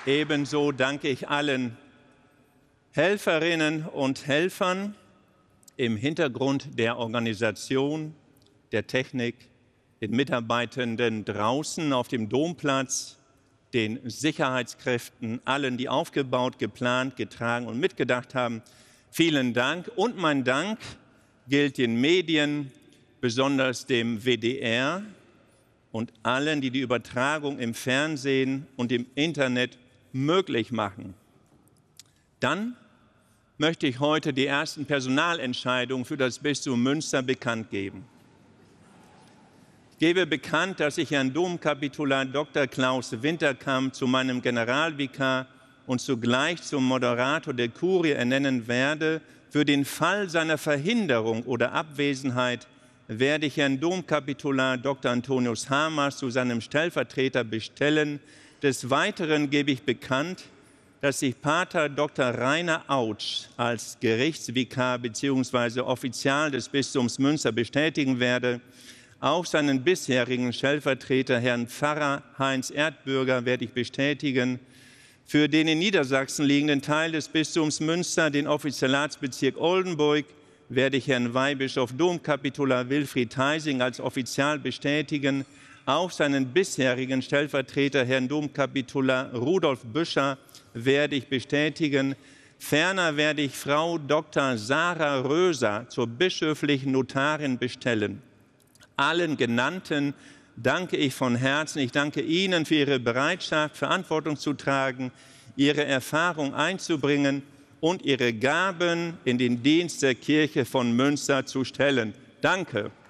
Ebenso danke ich allen Helferinnen und Helfern im Hintergrund der Organisation, der Technik, den Mitarbeitenden draußen auf dem Domplatz, den Sicherheitskräften, allen, die aufgebaut, geplant, getragen und mitgedacht haben. Vielen Dank. Und mein Dank gilt den Medien, besonders dem WDR und allen, die die Übertragung im Fernsehen und im Internet möglich machen. Dann möchte ich heute die ersten Personalentscheidungen für das Bistum Münster bekannt geben. Ich gebe bekannt, dass ich Herrn Domkapitular Dr. Klaus Winterkamp zu meinem Generalvikar und zugleich zum Moderator der Kurie ernennen werde. Für den Fall seiner Verhinderung oder Abwesenheit werde ich Herrn Domkapitular Dr. Antonius Hamers zu seinem Stellvertreter bestellen. Des Weiteren gebe ich bekannt, dass ich Pater Dr. Rainer Autsch als Gerichtsvikar bzw. Offizial des Bistums Münster bestätigen werde. Auch seinen bisherigen Stellvertreter, Herrn Pfarrer Heinz Erdbürger, werde ich bestätigen. Für den in Niedersachsen liegenden Teil des Bistums Münster, den Offizialatsbezirk Oldenburg, werde ich Herrn Weihbischof Domkapitular Wilfried Heising als Offizial bestätigen. Auch seinen bisherigen Stellvertreter, Herrn Domkapitular Rudolf Büscher, werde ich bestätigen. Ferner werde ich Frau Dr. Sarah Röser zur bischöflichen Notarin bestellen. Allen Genannten danke ich von Herzen. Ich danke Ihnen für Ihre Bereitschaft, Verantwortung zu tragen, Ihre Erfahrung einzubringen und Ihre Gaben in den Dienst der Kirche von Münster zu stellen. Danke.